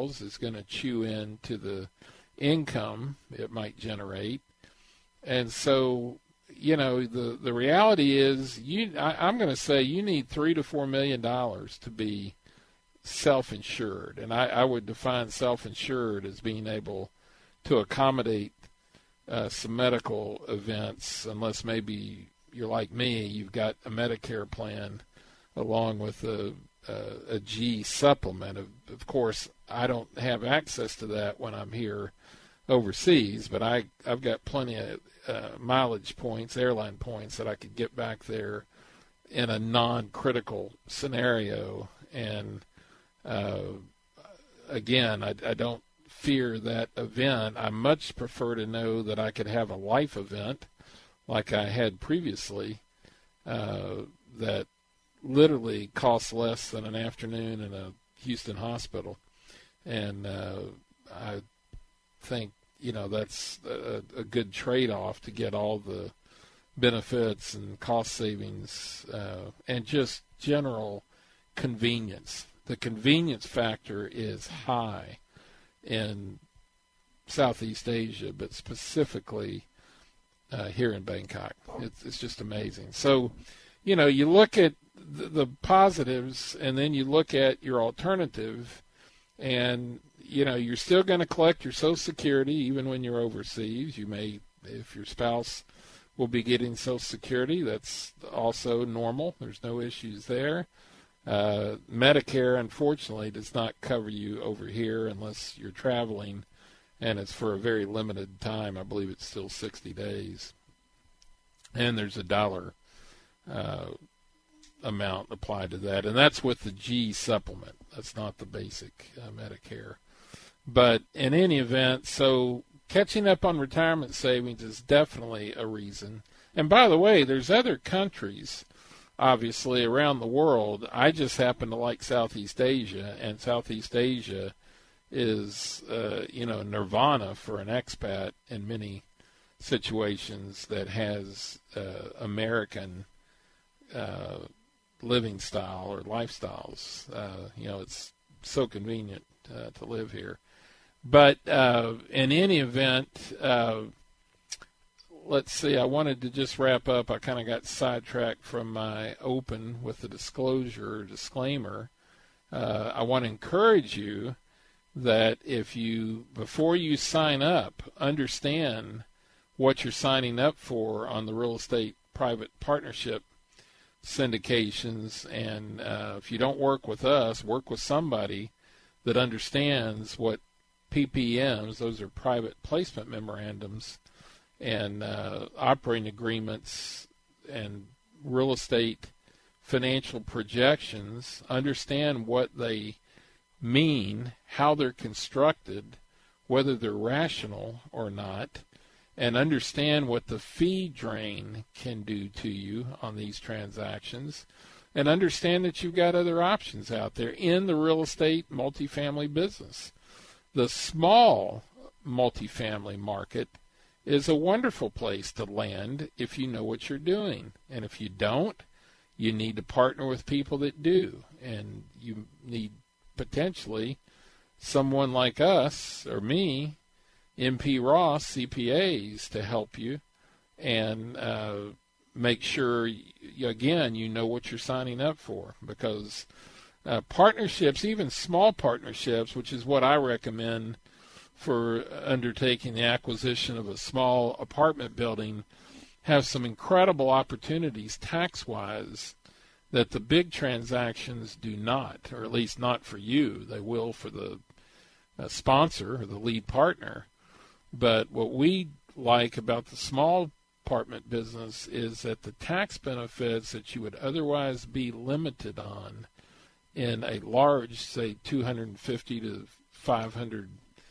sales is going to chew into the income it might generate. And so, the reality is, I'm going to say you need $3 to $4 million to be self-insured. And I would define self-insured as being able to accommodate some medical events, unless maybe you're like me, you've got a Medicare plan along with a G supplement. Of course, I don't have access to that when I'm here overseas, but I've got plenty of mileage points, airline points, that I could get back there in a non-critical scenario. And again, I don't fear that event. I much prefer to know that I could have a life event like I had previously that literally costs less than an afternoon in a Houston hospital. And I think, that's a good trade-off to get all the benefits and cost savings and just general convenience. The convenience factor is high in Southeast Asia, but specifically here in Bangkok. It's just amazing. So, you look at the positives, and then you look at your alternative, and you're still going to collect your Social Security even when you're overseas. You may, if your spouse will be getting Social Security, that's also normal. There's no issues there. Medicare, unfortunately, does not cover you over here unless you're traveling, and it's for a very limited time. I believe it's still 60 days. And there's a dollar amount applied to that, and that's with the G supplement. That's not the basic Medicare. But in any event, so catching up on retirement savings is definitely a reason. And by the way, there's other countries, obviously, around the world. I just happen to like Southeast Asia, and Southeast Asia is, nirvana for an expat in many situations that has American living style or lifestyles. It's so convenient to live here. But in any event, let's see, I wanted to just wrap up. I kind of got sidetracked from my open with the disclaimer. I want to encourage you that before you sign up, understand what you're signing up for on the real estate private partnership syndications. And if you don't work with us, work with somebody that understands what PPMs, those are private placement memorandums, and operating agreements and real estate financial projections. Understand what they mean, how they're constructed, whether they're rational or not, and understand what the fee drain can do to you on these transactions, and understand that you've got other options out there in the real estate multifamily business. The small multifamily market is a wonderful place to land if you know what you're doing. And if you don't, you need to partner with people that do. And you need potentially someone like us or me, MP Ross, CPAs, to help you and make sure, again, you know what you're signing up for. Because partnerships, even small partnerships, which is what I recommend for undertaking the acquisition of a small apartment building, have some incredible opportunities tax-wise that the big transactions do not, or at least not for you. They will for the sponsor or the lead partner. But what we like about the small apartment business is that the tax benefits that you would otherwise be limited on in a large, say, 250 to 500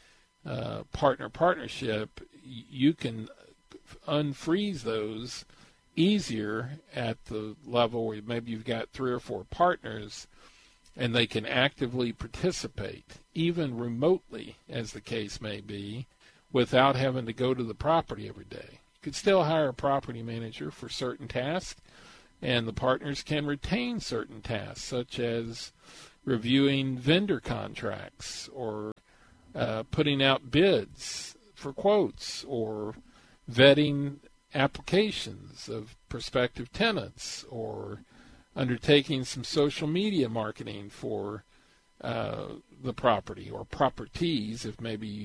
partnership, you can unfreeze those easier at the level where maybe you've got 3 or 4 partners and they can actively participate, even remotely, as the case may be, without having to go to the property every day. You could still hire a property manager for certain tasks, and the partners can retain certain tasks, such as reviewing vendor contracts or putting out bids for quotes or vetting applications of prospective tenants or undertaking some social media marketing for the property or properties, if maybe